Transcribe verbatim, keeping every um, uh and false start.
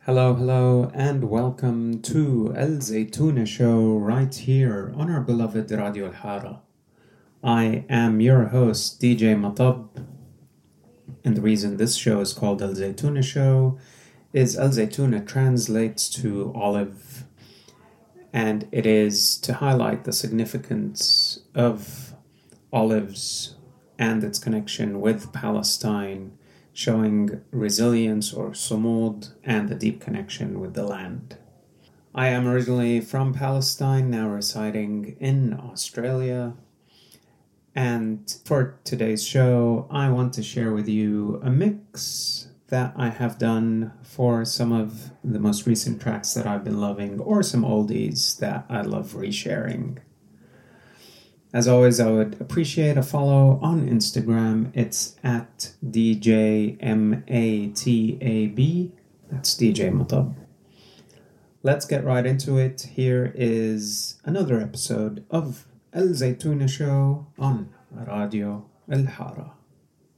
Hello, hello, and welcome to El Zaytuna Show right here on our beloved Radio Al Hara. I am your host, D J Matab, and the reason this show is called El Zaytuna Show is El Zaytuna translates to olive, and it is to highlight the significance of olives and its connection with Palestine, showing resilience or sumud and a deep connection with the land. I am originally from Palestine, now residing in Australia. And for today's show, I want to share with you a mix that I have done for some of the most recent tracks that I've been loving, or some oldies that I love resharing. As always, I would appreciate a follow on Instagram. It's at D J M A T A B. That's D J Matab. Let's get right into it. Here is another episode of El Zaytuna Show on Radio Al Hara.